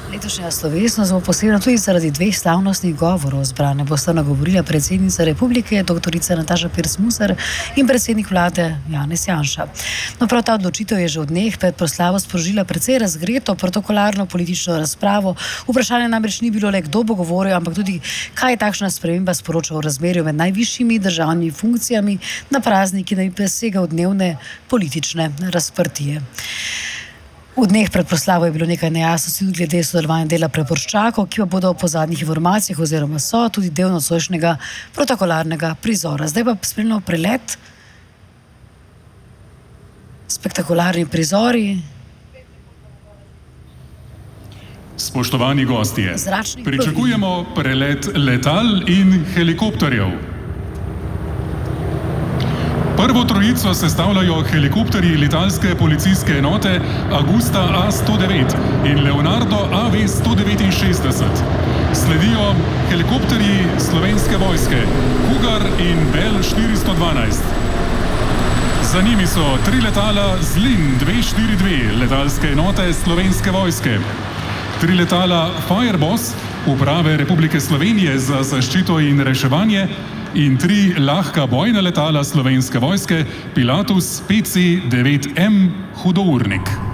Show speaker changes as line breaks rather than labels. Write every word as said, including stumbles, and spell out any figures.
Letošnja slovesnost bo posebna tudi zaradi dveh slavnostnih govorov. Zbrane bosta nagovorila predsednica republike, doktorica Nataša Pirc Musar in predsednik vlade Janez Janša. No, prav ta odločitev je že od dneh pred proslavo sprožila precej razgreto protokolarno politično razpravo. Vprašanje namreč ni bilo le, kdo bo govoril, ampak tudi, kaj takšna sprememba sporoča o razmerju med najvišjimi državnimi funkcijami na praznik, ki naj presega v dnevne politične razprtije. V dneh pred proslavo je bilo nekaj nejasnosti tudi glede sodelovanja dela praporščakov, ki pa bodo po zadnjih informacijah oziroma so tudi del nocojšnjega protokolarnega prizora. Zdaj pa spremljamo prelet. Spektakularni prizori.
Spoštovani gostje,
Zračnih
pričakujemo prelet letal in helikopterjev. Prvo trojico sestavljajo helikopterji letalske policijske enote Agusta A sto devet in Leonardo A V sto devetinšestdeset. Sledijo helikopterji Slovenske vojske Cougar in Bell štiristo dvanajst. Za njimi so tri letala Zlin dve štiri dve letalske enote Slovenske vojske, tri letala Fireboss Uprave Republike Slovenije za zaščito in reševanje in tri lahka bojna letala Slovenske vojske Pilatus P C devet M Hudournik.